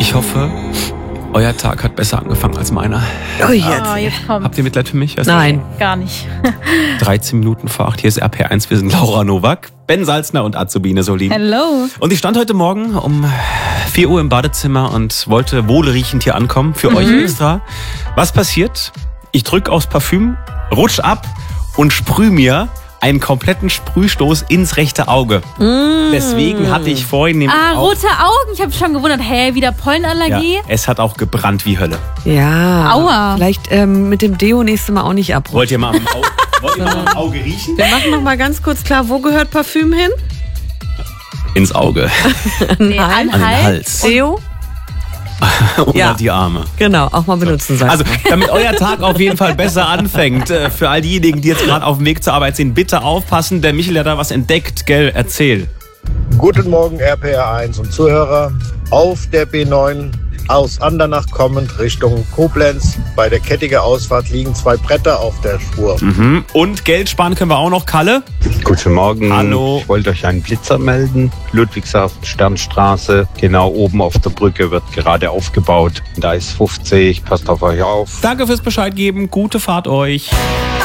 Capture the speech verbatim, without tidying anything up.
Ich hoffe, euer Tag hat besser angefangen als meiner. Oh, jetzt. Oh, jetzt kommt. Habt ihr Mitleid für mich? Nein. Gar nicht. dreizehn Minuten vor acht. Hier ist R P R eins. Wir sind Laura Nowak, Ben Salzner und Azubine Solin. Hello. Und ich stand heute Morgen um vier Uhr im Badezimmer und wollte wohlriechend hier ankommen. Für Mhm. euch extra. Was passiert? Ich drücke aufs Parfüm, rutsch ab und sprüh mir einen kompletten Sprühstoß ins rechte Auge. Mm. Deswegen hatte ich vorhin nämlich Ah, auch... rote Augen. Ich habe schon gewundert. Hä, wieder Ja, Pollenallergie? es hat auch gebrannt wie Hölle. Ja. Aua. Vielleicht ähm, mit dem Deo nächstes Mal auch nicht abrutschen. Wollt ihr mal am Auge, wollt ihr mal am Auge riechen? Wir machen noch mal ganz kurz klar, wo gehört Parfüm hin? Ins Auge. Nee, an An den Hals. Hals. Deo? Oder Ja. die Arme. Genau, auch mal benutzen, sagt Also, man. damit euer Tag auf jeden Fall besser anfängt, äh, für all diejenigen, die jetzt gerade auf dem Weg zur Arbeit sind, bitte aufpassen. Der Michel hat da was entdeckt, gell? Erzähl. Guten Morgen R P R eins und Zuhörer. Auf der B neun aus Andernach kommend Richtung Koblenz. Bei der Kettiger Ausfahrt liegen zwei Bretter auf der Spur. Mhm. Und Geld sparen können wir auch noch, Kalle. Guten Morgen. Hallo. Ich wollte euch einen Blitzer melden. Ludwigshafen, Sternstraße. Genau oben auf der Brücke wird gerade aufgebaut. Da ist fünfzig. Passt auf euch auf. Danke fürs Bescheid geben. Gute Fahrt euch.